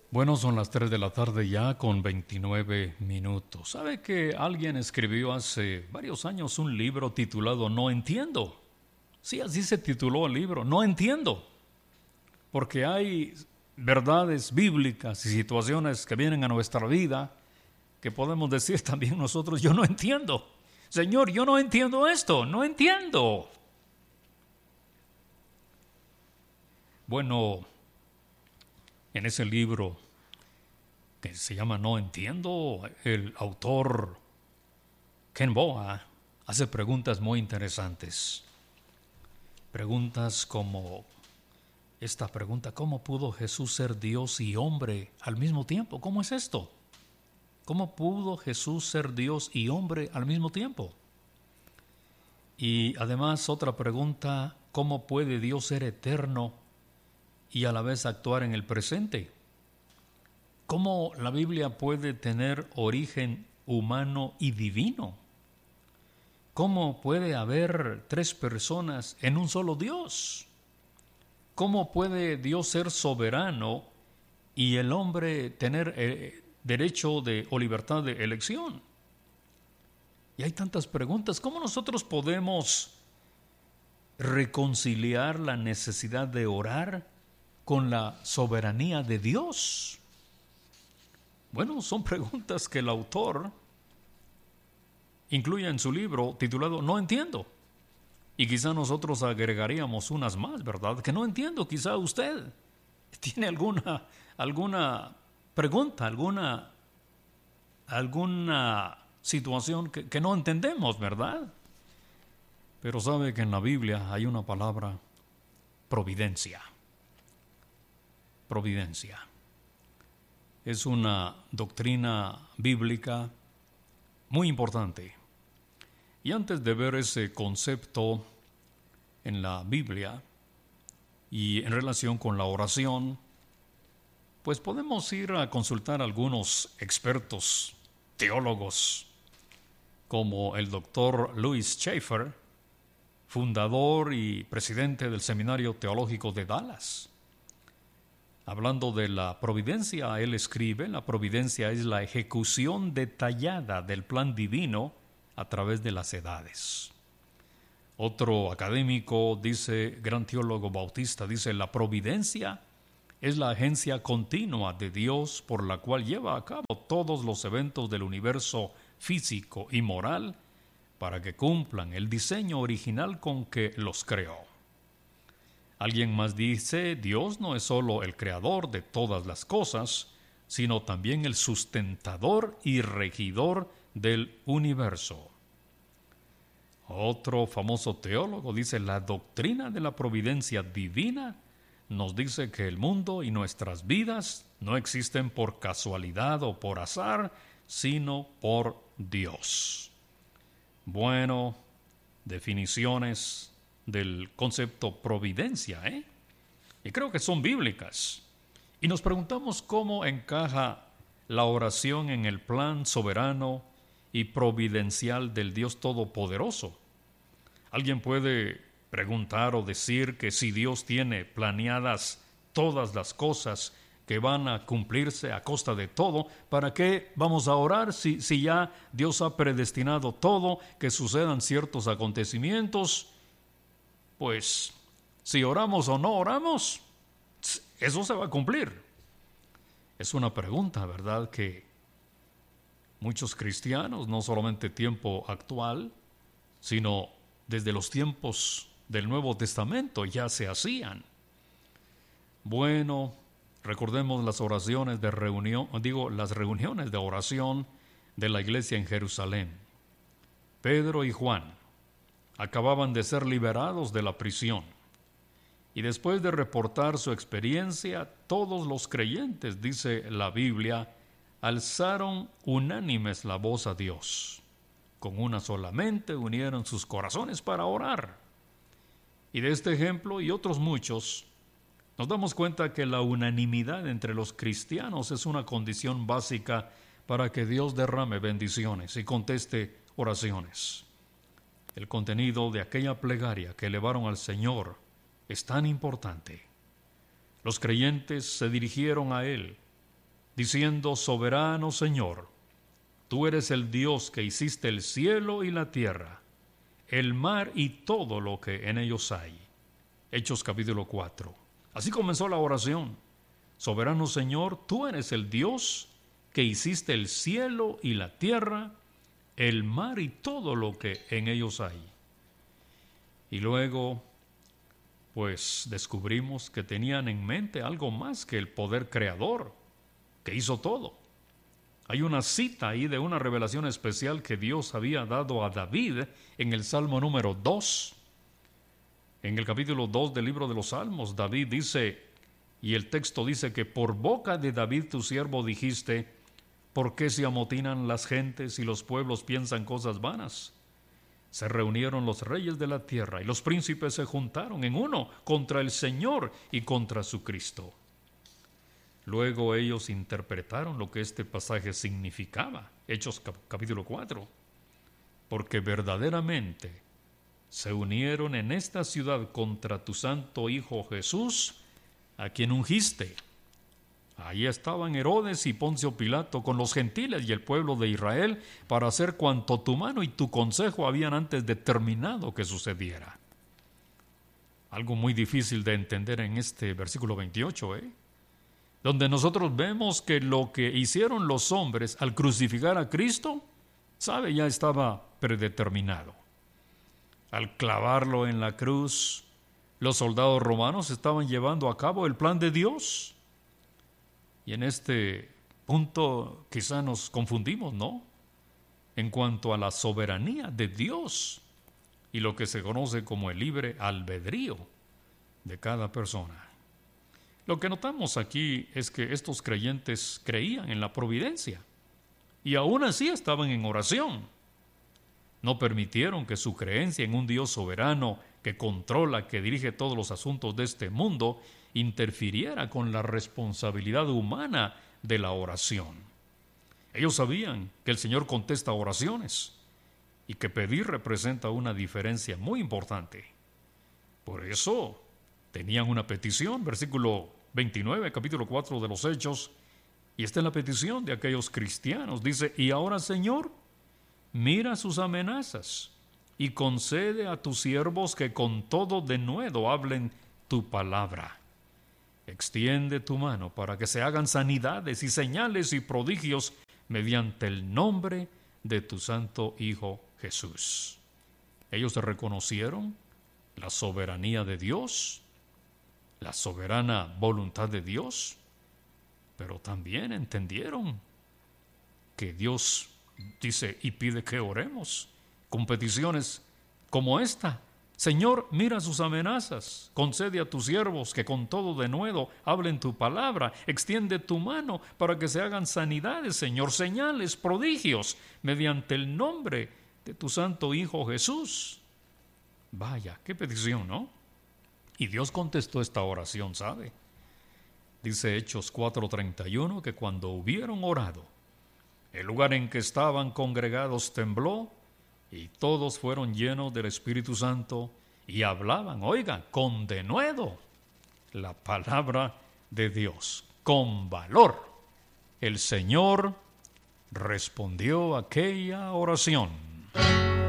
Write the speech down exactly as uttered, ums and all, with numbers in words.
Bueno, son las tres de la tarde ya con veintinueve minutos. ¿Sabe que alguien escribió hace varios años un libro titulado No entiendo? Sí, así se tituló el libro, No entiendo. Porque hay verdades bíblicas y situaciones que vienen a nuestra vida que podemos decir también nosotros, yo no entiendo. Señor, yo no entiendo esto, no entiendo. Bueno, en ese libro que se llama No entiendo, el autor Ken Boa hace preguntas muy interesantes. Preguntas como esta pregunta, ¿cómo pudo Jesús ser Dios y hombre al mismo tiempo? ¿Cómo es esto? ¿Cómo pudo Jesús ser Dios y hombre al mismo tiempo? Y además otra pregunta, ¿cómo puede Dios ser eterno y a la vez actuar en el presente? ¿Cómo la Biblia puede tener origen humano y divino? ¿Cómo puede haber tres personas en un solo Dios? ¿Cómo puede Dios ser soberano y el hombre tener eh, derecho de, o libertad de elección? Y hay tantas preguntas. ¿Cómo nosotros podemos reconciliar la necesidad de orar con la soberanía de Dios? Bueno, son preguntas que el autor incluye en su libro titulado No entiendo. Y quizá nosotros agregaríamos unas más, ¿verdad? Que no entiendo, quizá usted tiene alguna, alguna pregunta, alguna, alguna situación que, que no entendemos, ¿verdad? Pero sabe que en la Biblia hay una palabra, providencia. Providencia. Es una doctrina bíblica muy importante. Y antes de ver ese concepto en la Biblia y en relación con la oración, pues podemos ir a consultar a algunos expertos teólogos, como el doctor Louis Schaeffer, fundador y presidente del Seminario Teológico de Dallas. Hablando de la providencia, él escribe, la providencia es la ejecución detallada del plan divino a través de las edades. Otro académico dice, gran teólogo bautista, dice, la providencia es la agencia continua de Dios por la cual lleva a cabo todos los eventos del universo físico y moral para que cumplan el diseño original con que los creó. Alguien más dice, Dios no es solo el creador de todas las cosas, sino también el sustentador y regidor del universo. Otro famoso teólogo dice, la doctrina de la providencia divina nos dice que el mundo y nuestras vidas no existen por casualidad o por azar, sino por Dios. Bueno, definiciones del concepto providencia, ¿eh? Y creo que son bíblicas. Y nos preguntamos cómo encaja la oración en el plan soberano y providencial del Dios Todopoderoso. Alguien puede preguntar o decir que si Dios tiene planeadas todas las cosas que van a cumplirse a costa de todo, ¿para qué vamos a orar si, si ya Dios ha predestinado todo, que sucedan ciertos acontecimientos? Pues, si oramos o no oramos, eso se va a cumplir. Es una pregunta, ¿verdad?, que muchos cristianos, no solamente tiempo actual, sino desde los tiempos del Nuevo Testamento ya se hacían. Bueno, recordemos las oraciones de reunión, digo, las reuniones de oración de la iglesia en Jerusalén. Pedro y Juan acababan de ser liberados de la prisión. Y después de reportar su experiencia, todos los creyentes, dice la Biblia, alzaron unánimes la voz a Dios. Con una sola mente unieron sus corazones para orar. Y de este ejemplo y otros muchos, nos damos cuenta que la unanimidad entre los cristianos es una condición básica para que Dios derrame bendiciones y conteste oraciones. El contenido de aquella plegaria que elevaron al Señor es tan importante. Los creyentes se dirigieron a Él diciendo: soberano Señor, tú eres el Dios que hiciste el cielo y la tierra, el mar y todo lo que en ellos hay. Hechos capítulo cuatro. Así comenzó la oración. Soberano Señor, tú eres el Dios que hiciste el cielo y la tierra, el mar y todo lo que en ellos hay. Y luego, pues descubrimos que tenían en mente algo más que el poder creador, que hizo todo. Hay una cita ahí de una revelación especial que Dios había dado a David en el Salmo número dos. En el capítulo dos del libro de los Salmos, David dice, y el texto dice que por boca de David tu siervo dijiste: ¿por qué se amotinan las gentes y los pueblos piensan cosas vanas? Se reunieron los reyes de la tierra y los príncipes se juntaron en uno contra el Señor y contra su Cristo. Luego ellos interpretaron lo que este pasaje significaba, Hechos capítulo cuatro, porque verdaderamente se unieron en esta ciudad contra tu santo Hijo Jesús, a quien ungiste. Allí estaban Herodes y Poncio Pilato con los gentiles y el pueblo de Israel para hacer cuanto tu mano y tu consejo habían antes determinado que sucediera. Algo muy difícil de entender en este versículo veintiocho, ¿eh? Donde nosotros vemos que lo que hicieron los hombres al crucificar a Cristo, sabe, ya estaba predeterminado. Al clavarlo en la cruz, los soldados romanos estaban llevando a cabo el plan de Dios. Y en este punto quizá nos confundimos, ¿no? En cuanto a la soberanía de Dios y lo que se conoce como el libre albedrío de cada persona. Lo que notamos aquí es que estos creyentes creían en la providencia y aún así estaban en oración. No permitieron que su creencia en un Dios soberano que controla, que dirige todos los asuntos de este mundo, interfiriera con la responsabilidad humana de la oración. Ellos sabían que el Señor contesta oraciones y que pedir representa una diferencia muy importante. Por eso tenían una petición, versículo veintinueve, capítulo cuatro de los Hechos, y esta es la petición de aquellos cristianos. Dice: y ahora, Señor, mira sus amenazas y concede a tus siervos que con todo denuedo hablen tu palabra. Extiende tu mano para que se hagan sanidades y señales y prodigios mediante el nombre de tu santo Hijo Jesús. Ellos reconocieron la soberanía de Dios, la soberana voluntad de Dios, pero también entendieron que Dios dice y pide que oremos con peticiones como esta: Señor, mira sus amenazas, concede a tus siervos que con todo denuedo hablen tu palabra, extiende tu mano para que se hagan sanidades, Señor, señales, prodigios, mediante el nombre de tu santo Hijo Jesús. Vaya, qué petición, ¿no? Y Dios contestó esta oración, ¿sabe? Dice Hechos cuatro treinta y uno que cuando hubieron orado, el lugar en que estaban congregados tembló y todos fueron llenos del Espíritu Santo y hablaban, oigan, con denuedo la palabra de Dios, con valor. El Señor respondió aquella oración.